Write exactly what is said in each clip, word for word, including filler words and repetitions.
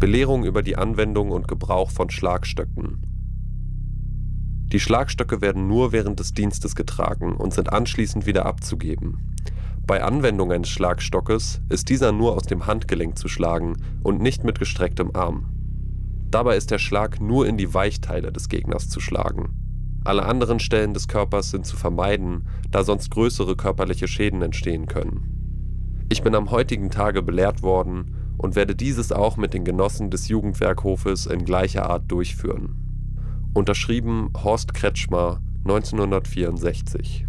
Belehrung über die Anwendung und Gebrauch von Schlagstöcken. Die Schlagstöcke werden nur während des Dienstes getragen und sind anschließend wieder abzugeben. Bei Anwendung eines Schlagstockes ist dieser nur aus dem Handgelenk zu schlagen und nicht mit gestrecktem Arm. Dabei ist der Schlag nur in die Weichteile des Gegners zu schlagen. Alle anderen Stellen des Körpers sind zu vermeiden, da sonst größere körperliche Schäden entstehen können. Ich bin am heutigen Tage belehrt worden und werde dieses auch mit den Genossen des Jugendwerkhofes in gleicher Art durchführen. Unterschrieben Horst Kretschmer, neunzehnhundertvierundsechzig.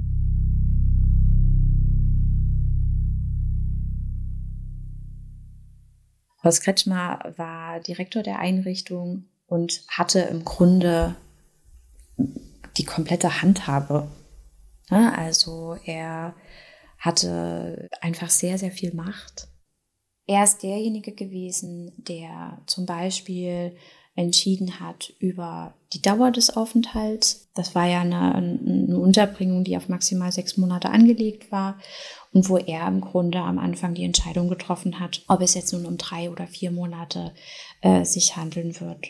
Horst Kretschmer war Direktor der Einrichtung und hatte im Grunde die komplette Handhabe. Also er hatte einfach sehr, sehr viel Macht. Er ist derjenige gewesen, der zum Beispiel entschieden hat über die Dauer des Aufenthalts. Das war ja eine, eine Unterbringung, die auf maximal sechs Monate angelegt war und wo er im Grunde am Anfang die Entscheidung getroffen hat, ob es jetzt nun um drei oder vier Monate äh, sich handeln wird.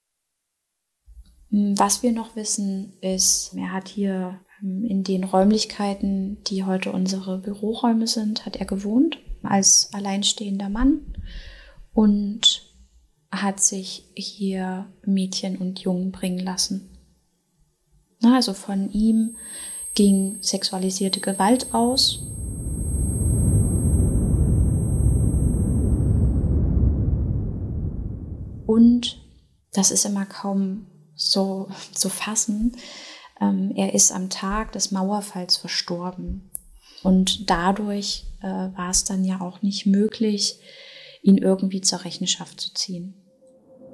Was wir noch wissen, ist, er hat hier in den Räumlichkeiten, die heute unsere Büroräume sind, hat er gewohnt als alleinstehender Mann und hat sich hier Mädchen und Jungen bringen lassen. Also von ihm ging sexualisierte Gewalt aus. Und das ist immer kaum so zu fassen. Ähm, er ist am Tag des Mauerfalls verstorben. Und dadurch äh, war es dann ja auch nicht möglich, ihn irgendwie zur Rechenschaft zu ziehen.